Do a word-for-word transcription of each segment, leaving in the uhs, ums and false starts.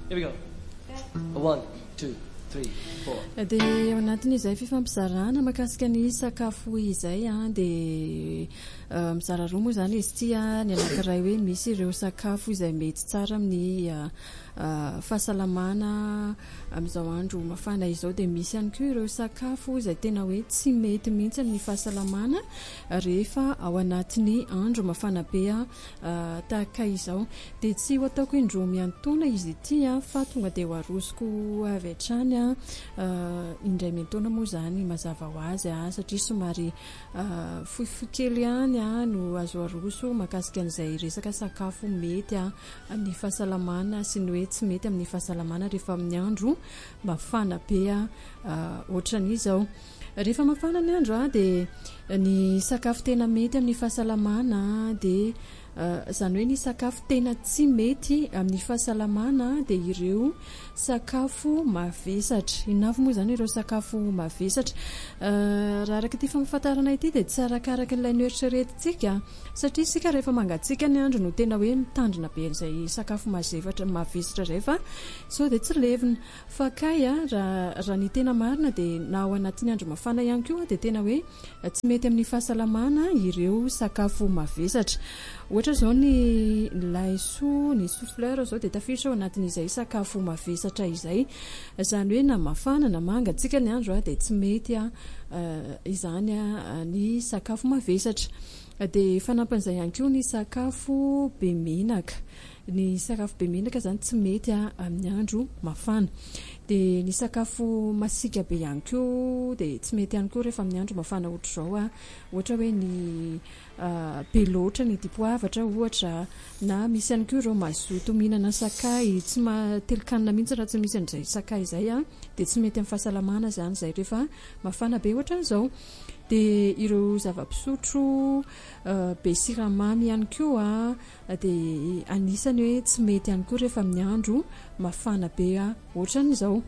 Here we go. One, two, three, four. Dia ao anatin'izay fifampizarana mahakasika ny sakafo izay a dia mizara roa moa zany izy ity a, ny anankiray hoe misy ireo sakafo izay mety tsara amin'ny fahasalamana amin'izao andro mafana izao, dia misy ihany koa ireo sakafo izay tena hoe tsy mety mihitsy amin'ny fahasalamana rehefa ao anatin'ny andro mafana be a tahaka izao. Dia tsy ho ataoko indroa miantona izy ity a, fa tonga dia ho arosoko avy hatrany a indray miantona moa zany mazava ho azy a, satria somary fohifohy kely ihany a no azo aroso mahakasika an'izay resaka sakafo mety a amin'ny fahasalamana sy ny hoe tsy mety amin'ny fahasalamana rehefa amin'ny andro mafana be a ohatran'izao. Rehefa mafana ny andro a dia ny sakafo tena mety amin'ny fahasalamana dia zany hoe ny sakafo tena tsy mety amin'ny fahasalamana dia ireo sakafo mavesatra. Inavy moa zany ireo sakafo mavesatra. Raha araka ity fampafantarana ity dia tsy arakaraka ilay noeritreretintsika, satria isika rehefa mangatsiaka ny andro no tena hoe mitandrina be an'izay sakafo mazevatra mavesatra izay fa so dia tsy levina. Fa kay a raha raha ny tena marina dia na ao anatin'ny andro mafana ihany koa dia tena hoe tsy mety amin'ny fahasalamana ireo sakafo mavesatra. Ohatra zao ny laiso, ny souffleur zao dia tafiditra ao anatin'izay sakafo mavesatra izay. Izany hoe na mafana na mangatsiaka ny andro a dia tsy mety a izany a ny sakafo mavesatra. Dia fanampin'izay ihany koa ny sakafo be menaka. Ny sakafo be menaka zany tsy mety a amin'ny andro mafana. Dia ny sakafo masika be ihany koa dia tsy mety ihany koa rehefa amin'ny andro mafana ohatra zao a, ohatra hoe ny be loatra ny dipoavatra ohatra, na misy ihany koa ireo mazoto mihinana sakay, tsy matelo-kanina mihitsy raha tsy misy an'izay sakay izay a, dia tsy mety amin'ny fahasalamana zany izay rehefa mafana be ohatran'izao. Dia ireo zava-pisotro be siramamy ihany koa dia anisany hoe tsy mety ihany koa rehefa amin'ny andro mafana be a ohatran'izao.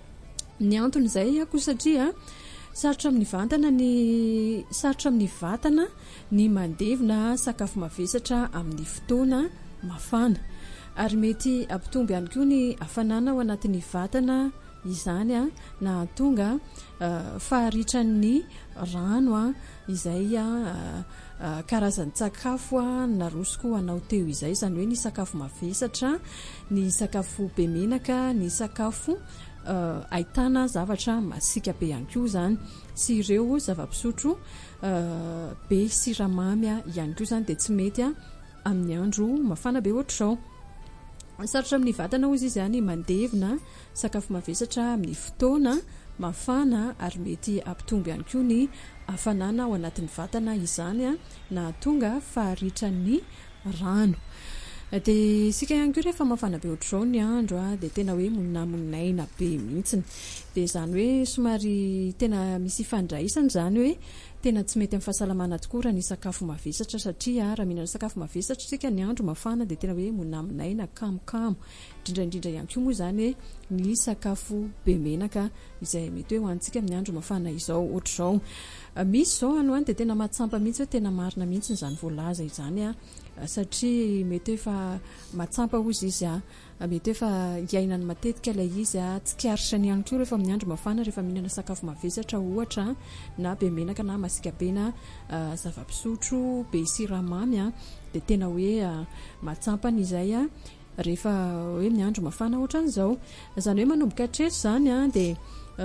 Ny antony izay a koa satria sarotra amin'ny vatana ny sarotra amin'ny vatana ny mandevina sakafo mavesatra amin'ny fotoana mafana, ary mety ampitombo ihany koa ny hafanana ao anatin'ny vatana izany a, na tonga faharitran'ny rano a izay a karazan'ny sakafo a narosoko anao teo izay. Izany hoe ny sakafo mavesatra, ny sakafo be menaka, ny sakafo ahitana zavatra masika be ihany koa zany, sy ireo zava-pisotro be siramamy ihany koa zany dia tsy mety a amin'ny andro mafana be ohatr'izao. Sarotra amin'ny vatana ozy izy any mandevina sakafo mavesatra amin'ny fotoana mafana, ary mety ampitombo ihany koa ny hafanana ao anatin'ny vatana izany a, na tonga faharitran'ny rano. Dia isika ihany koa rehefa mafana be ohatr'izao ny andro a dia tena hoe moninamoninaina be mihitsiny. Dia izany hoe somary tena misy ifandraisany zany hoe tena tsy mety amin'ny fahasalamana tokoa raha ny sakafo mavesatra, satria raha mihinana sakafo mavesatra isika ny andro mafana dia tena hoe moninamonaina, kamokamo. Indrindraindrindra ihany koa moa zany hoe ny sakafo be menaka izay mety hoe hoantsika amin'ny andro mafana izao ohatr'izao. Misy zao ano any dia tena matsampa mihitsy hoe tena marina mihitsy izany voalaza izany a, satria mety hoe fa matsampa ozy izy a, mety hoe fa iainany matetika ilay izy a, tsy karisany ihany koa rehefa amin'ny andro mafana rehefa mihinana sakafo mavesatra ohatra, na be menaka na masika be na zava-pisotro be siramamy a, dia tena hoe matsampany izay a rehefa hoe amin'ny andro mafana ohatran'izao. Izany hoe manomboka hatreto zany a dia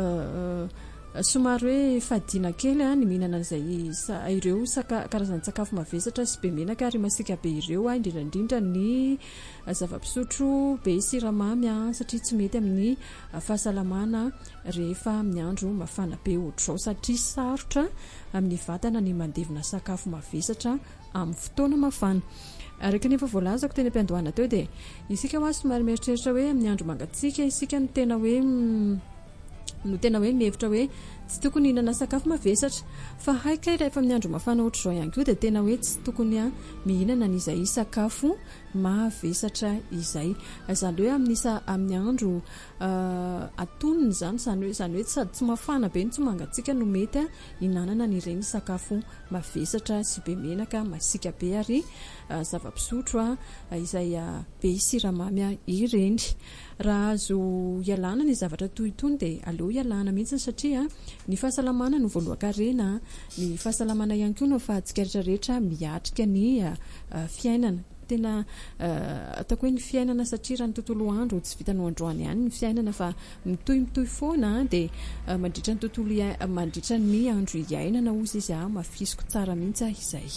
somary hoe fadina kely a ny mihinana izay ireo karazan'ny sakafo mavesatra sy be menaka ary masika be ireo a, indrindraindrindra ny zava-pisotro be siramamy a, satria tsy mety amin'ny fahasalamana rehefa amin'ny andro mafana be ohatr'izao, satria sarotra amin'ny vatana ny mandevina sakafo mavesatra amin'ny fotoana mafana. Araka nefa voalazako teny am-piandohana teo dia isika hoa somary mieritreritra hoe amin'ny andro mangatsiaka isika no tena hoe no tena hoe mihevitra hoe tsy tokony hinana sakafo mavesatra fa haikay rehefa amin'ny andro mafana ohatra zao ihany koa dia tena hoe tsy tokony a mihinana n'izay sakafo mavesatra izay izany hoe amin'isa amin'ny andro atonony zany zany hoe zany hoe sady tsy mafana be ny tsy mangatsika no mety a hinanana n'ireny sakafo mavesatra sy be menaka masika be ary zava-pisotro a izay be siramamy ireny raha azo ialana ny zavatra toy itony dia aleo ialana mihitsy satria ny fahasalamana no voalohan-karena ny fahasalamana ihany koa no fahatsika rehetrarehetra miatrika ny fiainana tena ataoko hoe ny fiainana satria raha ny tontolo andro tsy vita no androany ihany ny fiainana fa mitoy mitoy foana dia mandritra ny tontolo mandritra ny andro iainana ozy izy a mafisiko tsara mihitsy izay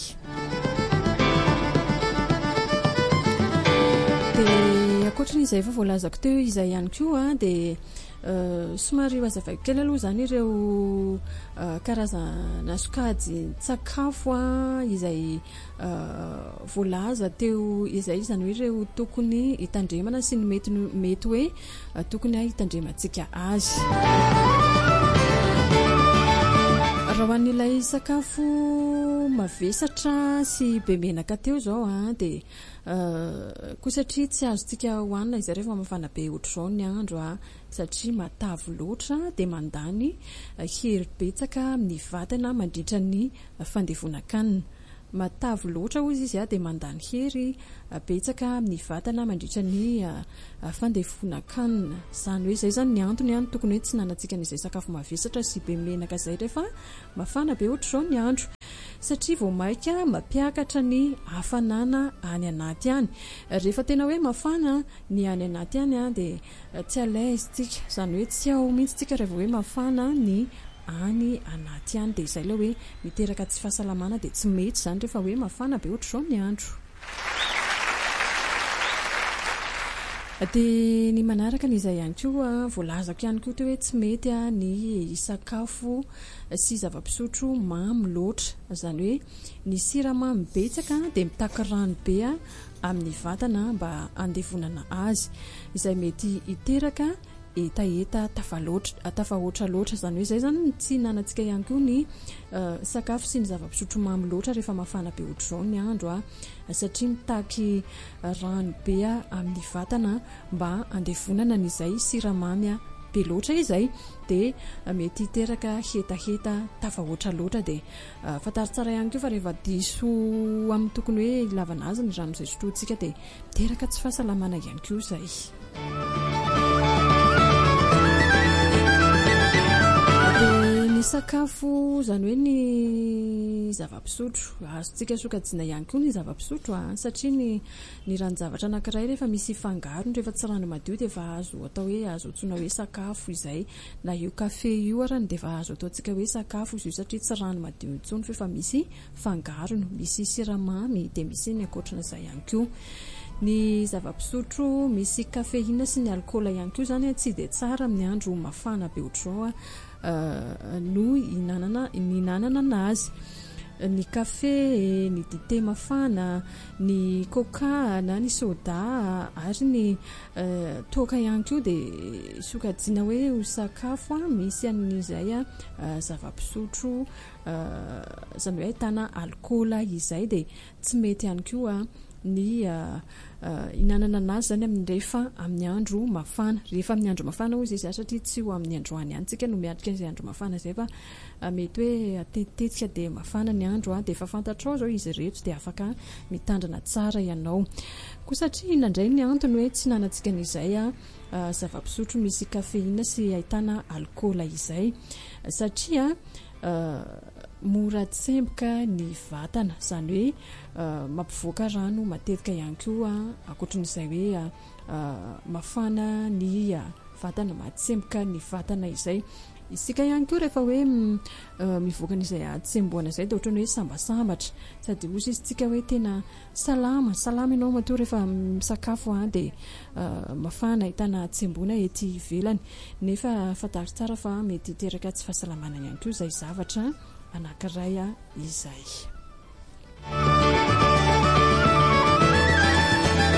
dia akoatran'izay efa voalazako teo izay ihany koa dia somary mazavaiko kely aloha zany ireo karazana sokajy sakafo izay voalaza teo izay zany hoe ireo tokony hitandremana sy ny mety mety hoe tokony hitandremantsika azy raha ho an'ilay sakafo mavesatra sy be menaka teo zao a dia koa satria tsy azontsika hoanina izay rehefa mafana be ohatr'izao ny andro a satria matavy loatra dia mandany hery betsaka amin'ny vatana mandritra ny fandevonan-kanina matavy loatra ozy izy a dia mandany hery betsaka amin'ny vatana mandritra ny fandevonan-kanina zany hoe zay zany ny antony any tokony hoe tsy nanantsika n'izay sakafo mavesatra sy be menaka zay rehefa mafana be ohatr'izao ny andro satria vao maika mampiakatra ny hafanana any anaty any rehefa tena hoe mafana ny any anaty any a dia tsy alaise tsika zany hoe tsy ao mihitsy tsika rehefa hoe mafana ny any anaty any dia izay ilay hoe miteraka tsy fahasalamana dia tsy mety zany rehefa hoe mafana be ohatr'izao ny andro dia ny manaraka n'izay ihany koa voalazako ihany koa teo hoe tsy mety a ny sakafo sy zava-pisotro mamy loatra zany hoe ny siramamy betsaka dia mitaky rano be a amin'ny vatana mba andevonana azy izay mety hiteraka etaeta tafaloatra tafahoatra loatra zany hoe zay zany tsy nanantsika ihany koa ny sakafo sy ny zava-pisotro mamy loatra rehefa mafana be ohatr'izao ny andro a satria mitaky rano be amin'ny vatana mba andevonana n'izay siramamy be loatra izay dia mety hiteraka hetaheta tafahoatra loatra dia fatary tsara ihany koa fa rehefa diso amin'ny tokony hoe ilavana azy ny rano izay sotroantsika dia miteraka tsy fahasalamana ihany koa izay ny sakafo zany hoe ny zava-pisotro azontsika sokajiana ihany koa ny zava-pisotro a satria ny ny ranon-javatra anankiray rehefa misy fangarony rehefa tsy rano madio dia efa azo atao hoe azo antsoina hoe sakafo izay na io kafe io arany dia efa azo ataontsika hoe sakafo izy io satria tsy rano madio intsony fa efa misy fangarony misy siramamy dia misy ny ankoatrana izay ihany koa ny zava-pisotro misy kafeina sy ny alkôla ihany koa zany tsy dia tsara amin'ny andro mafana be ohatr'izao a no hinanana ny hinanana anazy ny kafe ny dite mafana ny coca na ny soda ary ny toaka ihany koa dia sokajiana hoe ho sakafo misy amin'izay a zava-pisotro zany hoe ahitana alkôla izay dia tsy mety ihany koa ny hinanana anazy zany amin'ny rehefa amin'ny andro mafana rehefa amin'ny andro mafana ozy izy satria tsy ho amin'ny androany ihany tsika no miatrika izay andro mafana izay fa mety hoe atetitetika dia mafana ny andro a dia efa fantatrao zao izy rehetra dia afaka mitandrana tsara ianao koa satria inandray ny antony hoe tsy nanantsika n'izay a zava-pisotro misy kafeina sy ahitana alkôla izay satria mora tsemboka ny vatana zany hoe mampivoaka rano matetika ihany koa akoatran'izay hoe mafana ny vatana matsemboka ny vatana izay isika ihany koa rehefa hoe mivoaka n'izay atsemboana izay dia ohatrany hoe sambasambatra sady ozy izy tsika hoe tena salama salama ianao matoa rehefa misakafo a dia mafana ahitana atsembona ety ivelany nefa fatary tsara fa mety hiteraka tsy fahasalamana ihany koa izay zavatra anankiray izay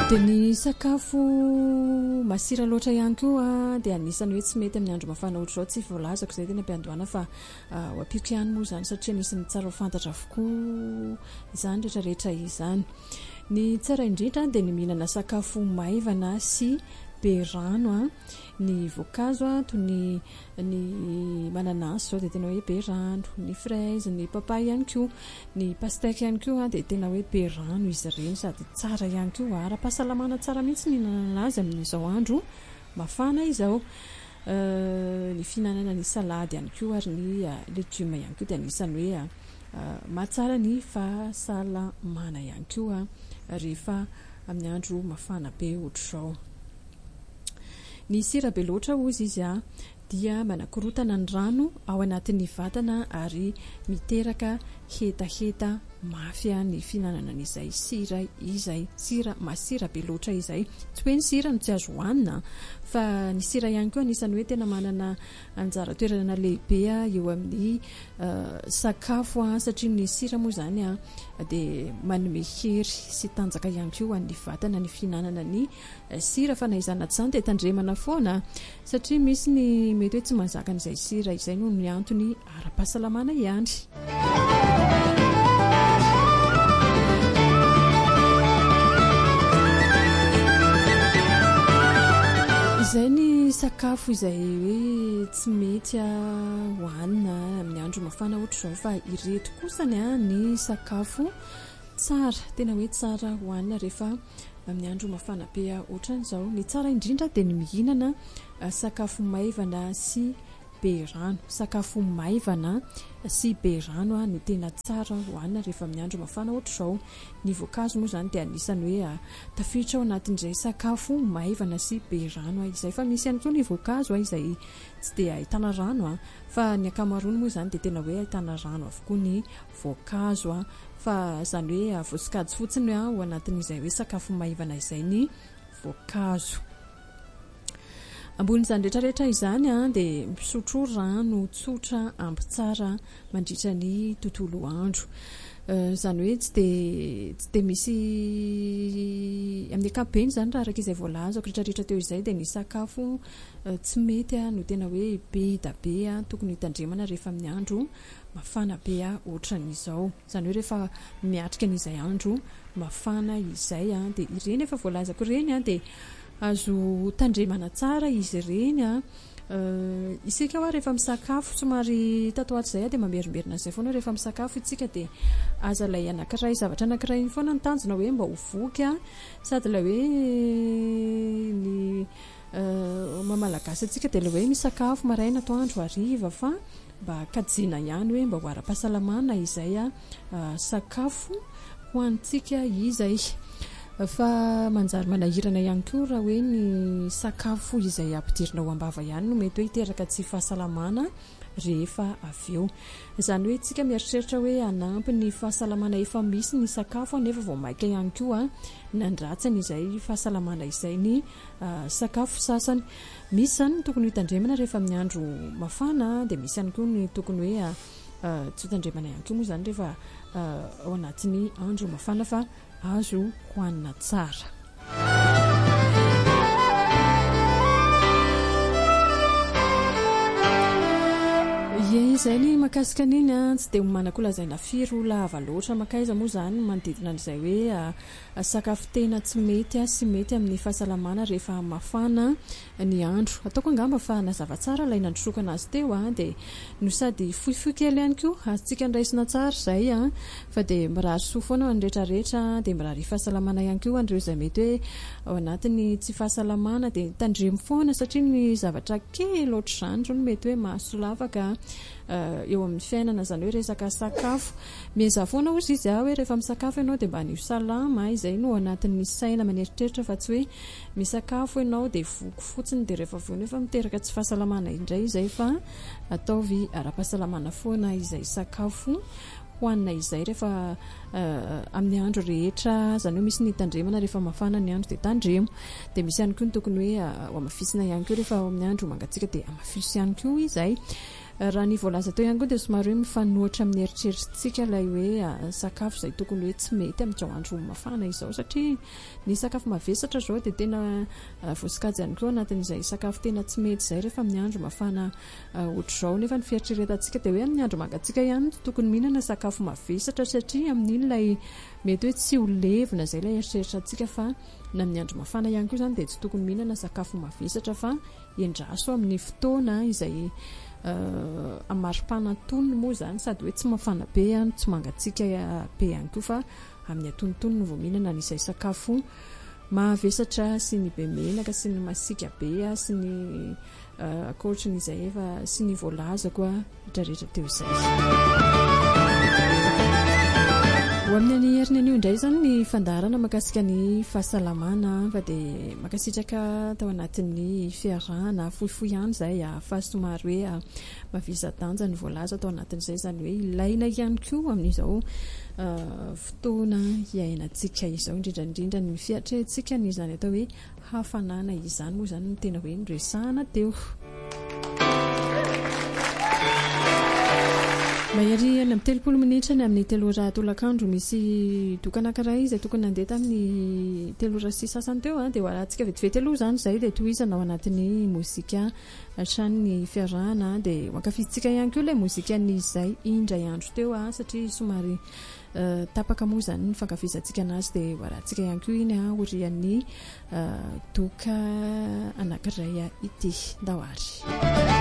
dia ny sakafo masira loatra ihany koa dia anisany hoe tsy mety amin'ny andro mafana ohatr'izao tsy voalazako izay tena mpiandohana fa ho ampiako ihany moa izany satria anisany tsara ho fantatra avokoa izany rehetrarehetra izany. Ny tsara indrindra dia ny mihinana sakafo maivana sy be rano a, ny voankazo a toy ny ny mananasy zao dia tena hoe be rano, ny fraise, ny papay ihany koa, ny pastèque ihany koa dia tena hoe be rano izy ireny sady tsara ihany koa, ara-pahasalamana tsara mihitsy ny mihinana azy amin'izao andro mafana izao. Ny fihinanana ny salady ihany koa ary ny légumes ihany koa dia anisany hoe mahatsara ny fahasalamana ihany koa rehefa amin'ny andro mafana be ohatr'izao. Ny sira be loatra ozy izy a dia manakorotana ny rano ao anatin'ny vatana ary miteraka hetaheta mafy ny fihinanana an'izay sira izay, sira masira be loatra izay. Tsy hoe ny sira no tsy azo hohanina fa ny sira ihany koa anisany hoe tena manana anjara toerana lehibe eo amin'ny sakafo a, satria ny sira moa izany a dia manome hery sy tanjaka ihany koa an'ny vatana ny fihinanana ny sira, fa na izany izany dia tandremana foana satria misy ny mety hoe tsy mahazaka an'izay sira izay no ny antony ara-pahasalamana ihany. Izay ny sakafo izay hoe tsy mety hohanina amin'ny andro mafana ohatr'izao, fa ireto kosany a ny sakafo tsara, tena hoe tsara hohanina rehefa amin'ny andro mafana be ohatran'izao. Ny tsara indrindra dia ny mihinana sakafo maivana sy be rano. Sakafo maivana sy be rano a no tena tsara hohanina rehefa amin'ny andro mafana ohatr'izao. Ny voankazo moa izany dia anisany hoe tafiditra ao anatin'izay sakafo maivana sy be rano izay, fa misy ihany koa ny voankazo izay tsy dia ahitana rano a, fa ny ankamaroany moa izany dia tena hoe ahitana rano avokoa ny voankazo a, fa izany hoe voasokajy fotsiny ao anatin'izay hoe sakafo maivana izay ny voankazo. Ambonin'izany rehetrarehetra izany a dia misotro rano tsotra ampy tsara mandritra ny tontolo andro. Izany hoe tsy dia tsy dia misy amin'ny ankapobeny izany raha araka izay voalazako rehetrarehetra teo izay dia ny sakafo tsy mety no tena hoe be da be tokony hitandremana rehefa amin'ny andro mafana be ohatran'izao. Izany hoe rehefa miatrika an'izay andro mafana izay a dia ireny efa voalazako ireny a dia azo tandremana tsara izy ireny a. Isika hoa rehefa misakafo somary tatoato izay dia mamerimberina izay foana rehefa misakafo isika dia aza ilay anankiray zavatra anankiray foana ny tanjona hoe mba ho voky a, sady ilay hoe ny mamalagasy antsika dia ilay hoe misakafo maraina atoandro hariva, fa mba kajiana ihany hoe mba ho ara-pahasalamana izay a sakafo ho antsika izay. Fa manjary manahirana ihany koa raha hoe ny sakafo izay ampidirina ao am-bava ihany no mety hoe hiteraka tsy fahasalamana rehefa avy eo. Izany hoe isika mieritreritra hoe hanampy ny fahasalamana efa misy ny sakafo nefa vao maika ihany koa nandratsany izay fahasalamana izay ny sakafo sasany. Misy izany tokony hitandremana rehefa amin'ny andro mafana, dia misy ihany koa ny tokony hoe tsy hitandremana ihany koa moa izany rehefa ao anatin'ny andro mafana fa azo hohanina tsara. Izay ny makasika an'iny a tsy dia manakolazaina firy lava loatra makaiza moa izany manodidina an'izay hoe sakafo tena tsy mety sy mety amin'ny fahasalamana rehefa mafana ny andro. Ataoko angamba fa nazava tsara ilay nandrosokana azy teo a, dia no sady fohifohy kely ihany koa azontsika ndraisina tsara izay a, fa dia mirary soa foana ny rehetrarehetra, dia mirary fahasalamana ihany koa an'ireo izay mety hoe ao anatin'ny tsy fahasalamana dia tandremo foana, satria ny zavatra kely ohatr'izany no mety hoe mahasolavaka eo amin'ny fiainana. Izany hoe resaka sakafo mieza foana ozy izy a hoe rehefa misakafo ianao dia mba ny salama izay no anatin'ny saina maneritreritra, fa tsy hoe misakafo ianao dia voky fotsiny dia rehefa avy eo nefa miteraka tsy fahasalamana indray izay, fa ataovy ara-pahasalamana foana izay sakafo hohanina izay rehefa amin'ny andro rehetra. Izany hoe misy ny tandremana rehefa mafana ny andro dia tandremo, dia misy ihany koa ny tokony hoe amafisina ihany koa rehefa amin'ny andro mangatsiaka dia amafisy ihany koa izay. raha ny voalaza teo ihany koa dia somary hoe mifanohitra amin'ny eritreritrintsika ilay hoe sakafo izay tokony hoe tsy mety amin'izao andro mafana izao satria ny sakafo mavesatra zao dia tena voasokajy ihany koa anatin'izay sakafo tena tsy mety izay rehefa amin'ny andro mafana ohatr'izao nefa ny fieritreretantsika dia hoe amin'ny andro mangatsika ihany tokony mihinana sakafo mavesatra satria amin'iny ilay mety hoe tsy ho levona izay ilay eritreritrantsika fa na amin'ny andro mafana ihany koa izany dia tsy tokony mihinana sakafo mavesatra fa endraso amin'ny fotoana izay amaro-panantonony moa izany sady hoe tsy mafana be ihany tsy mangatsika be ihany koa fa amin'ny antonontonony vao mihinana n'izay sakafo mavesatra sy ny be menaka sy ny masika be sy ny ankoatran'izay efa sy ny voalaza koa rehetrarehetra teo izay ho amin'ny any heriny anio indray zany ny fandarana makasika ny fahasalamana fa dia makasitraka tao anatin'ny fiarahana fohifohy ihany izay fa somary hoe mavisa-danja ny voalaza tao anatin'izay zany hoe ilaina ihany koa amin'izao fotoana iainantsika izao indrindrandrindra ny fiatrehantsika ny izany atao hoe hafanana izany moa izany ny tena hoe nyresahana teo. Mahery any amin'ny telopolo minitra ny amin'ny telo ora tolakandro misy dokanankiray izay tokony nandeha tamin'ny telo ora sy sasany teo dia ho arantsika vetivety aloha izany izay dia tohizana ao anatin'ny mozika hatrany fiarahana dia mankafitsika ihany koa ilay mozika n'izay indray andro teo satria somary tapaka moa izany ny fankafizantsika anazy dia ho arantsika ihany koa iny orian'ny doka anankiray ity ndao ary.